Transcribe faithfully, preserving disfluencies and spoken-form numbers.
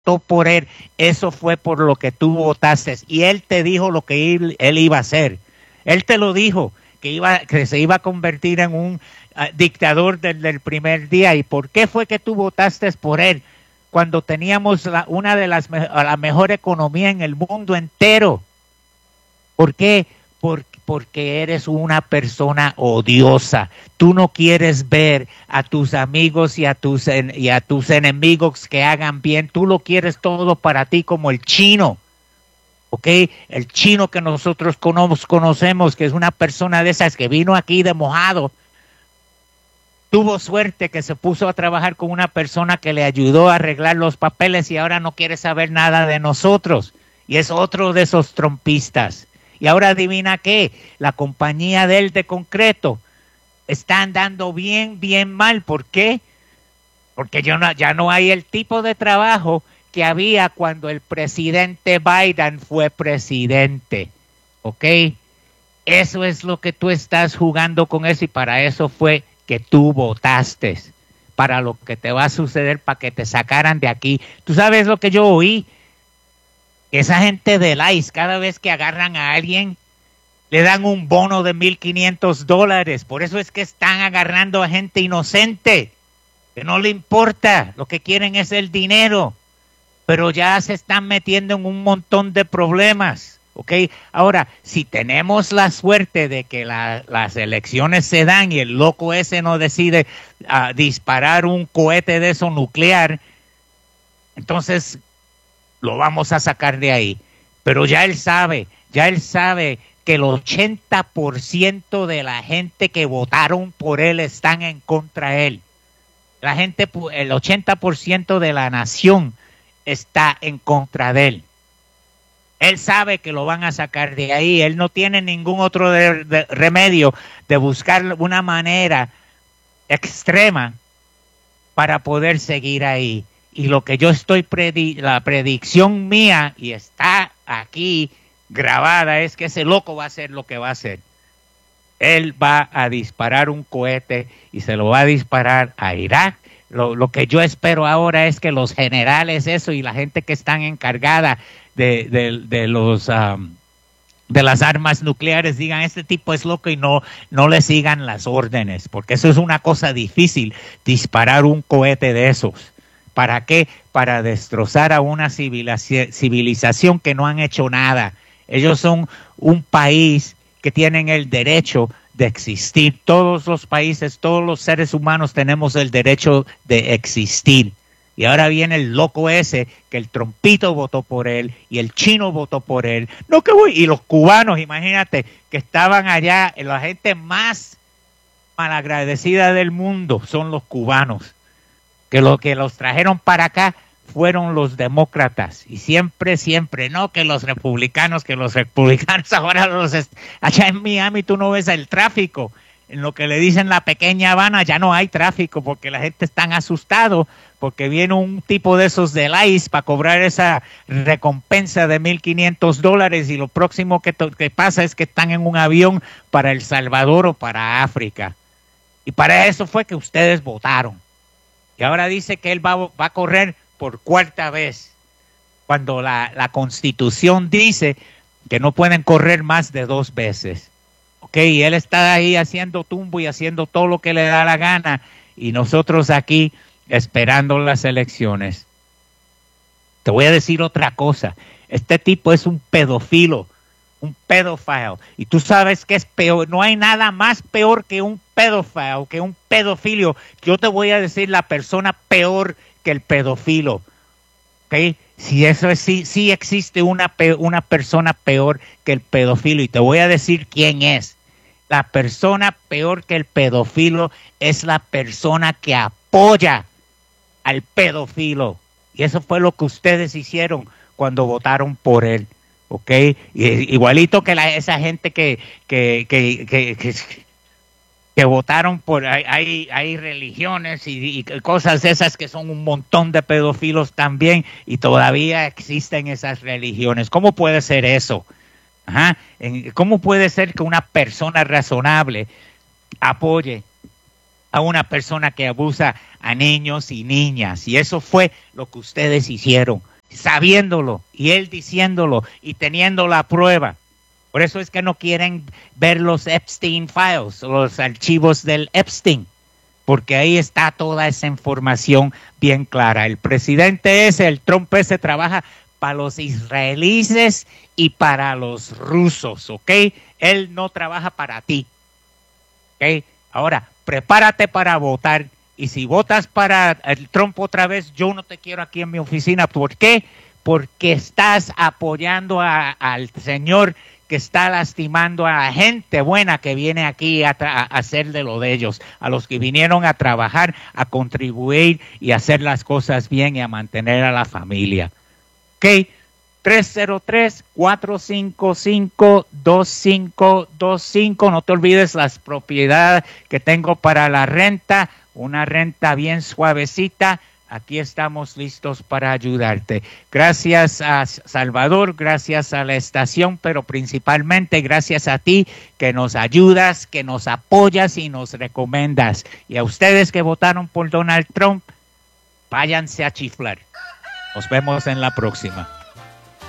votó por él, eso fue por lo que tú votaste. Y él te dijo lo que él, él iba a hacer. Él te lo dijo, que, iba, que se iba a convertir en un uh, dictador desde el primer día. ¿Y por qué fue que tú votaste por él cuando teníamos la, una de las la mejor economía en el mundo entero? ¿Por qué? Por, porque eres una persona odiosa. Tú no quieres ver a tus amigos y a tus, y a tus enemigos que hagan bien. Tú lo quieres todo para ti, como el chino. ¿Ok? El chino que nosotros conocemos, que es una persona de esas que vino aquí de mojado. Tuvo suerte que se puso a trabajar con una persona que le ayudó a arreglar los papeles y ahora no quiere saber nada de nosotros. Y es otro de esos trompistas. Y ahora adivina qué, la compañía de él de concreto está andando bien, bien mal. ¿Por qué? Porque yo no, ya no hay el tipo de trabajo que había cuando el presidente Biden fue presidente. ¿Ok? Eso es lo que tú estás jugando con eso y para eso fue que tú votaste. Para lo que te va a suceder, para que te sacaran de aquí. ¿Tú sabes lo que yo oí? Esa gente del ICE, cada vez que agarran a alguien, le dan un bono de mil quinientos dólares. Por eso es que están agarrando a gente inocente, que no le importa. Lo que quieren es el dinero. Pero ya se están metiendo en un montón de problemas. ¿Ok? Ahora, si tenemos la suerte de que la, las elecciones se dan y el loco ese no decide uh, disparar un cohete de eso nuclear, entonces lo vamos a sacar de ahí. Pero ya él sabe, ya él sabe que el ochenta por ciento de la gente que votaron por él están en contra de él. La gente, el ochenta por ciento de la nación está en contra de él. Él sabe que lo van a sacar de ahí. Él no tiene ningún otro de, de remedio de buscar una manera extrema para poder seguir ahí. Y lo que yo estoy, predi la predicción mía, y está aquí grabada, es que ese loco va a hacer lo que va a hacer. Él va a disparar un cohete y se lo va a disparar a Irak. Lo, lo que yo espero ahora es que los generales, eso, y la gente que están encargada de, de, de los um, de las armas nucleares digan, este tipo es loco y no, no le sigan las órdenes, porque eso es una cosa difícil, disparar un cohete de esos. ¿Para qué? Para destrozar a una civilización que no han hecho nada. Ellos son un país que tienen el derecho de existir. Todos los países, todos los seres humanos tenemos el derecho de existir. Y ahora viene el loco ese, que el trompito votó por él y el chino votó por él. No que voy, y los cubanos, imagínate, que estaban allá, la gente más malagradecida del mundo son los cubanos. Que lo que los trajeron para acá fueron los demócratas. Y siempre, siempre, no que los republicanos, que los republicanos ahora los... Allá en Miami tú no ves el tráfico. En lo que le dicen la pequeña Habana ya no hay tráfico porque la gente está asustado porque viene un tipo de esos del ICE para cobrar esa recompensa de mil quinientos dólares y lo próximo que, que pasa es que están en un avión para El Salvador o para África. Y para eso fue que ustedes votaron. Y ahora dice que él va, va a correr por cuarta vez, cuando la, la Constitución dice que no pueden correr más de dos veces. Ok, y él está ahí haciendo tumbo y haciendo todo lo que le da la gana, y nosotros aquí esperando las elecciones. Te voy a decir otra cosa, este tipo es un pedófilo, un pedófilo, y tú sabes que es peor, no hay nada más peor que un pedófilo, que un pedofilio. Yo te voy a decir la persona peor que el pedófilo, ¿ok? Si eso es, sí, sí existe una, una persona peor que el pedófilo, y te voy a decir quién es. La persona peor que el pedófilo es la persona que apoya al pedófilo, y eso fue lo que ustedes hicieron cuando votaron por él. ¿Ok? Y, igualito que la, esa gente que, que, que, que, que, que votaron por... Hay, hay, hay religiones y, y cosas esas que son un montón de pedófilos también y todavía existen esas religiones. ¿Cómo puede ser eso? Ajá. ¿Cómo puede ser que una persona razonable apoye a una persona que abusa a niños y niñas? Y eso fue lo que ustedes hicieron. sabiéndolo, y él diciéndolo y teniendo la prueba. Por eso es que no quieren ver los Epstein Files, los archivos del Epstein, porque ahí está toda esa información bien clara. El presidente ese, el Trump ese, trabaja para los israelíes y para los rusos, ¿ok? Él no trabaja para ti, ¿ok? Ahora, prepárate para votar, y si votas para el Trump otra vez, yo no te quiero aquí en mi oficina. ¿Por qué? Porque estás apoyando a, al señor que está lastimando a la gente buena que viene aquí a, a hacer de lo de ellos, a los que vinieron a trabajar, a contribuir y a hacer las cosas bien y a mantener a la familia. ¿Ok? tres cero tres, cuatro cinco cinco, dos cinco dos cinco. No te olvides las propiedades que tengo para la renta, una renta bien suavecita. Aquí estamos listos para ayudarte. Gracias a Salvador, gracias a la estación, pero principalmente gracias a ti que nos ayudas, que nos apoyas y nos recomiendas. Y a ustedes que votaron por Donald Trump, váyanse a chiflar. Nos vemos en la próxima.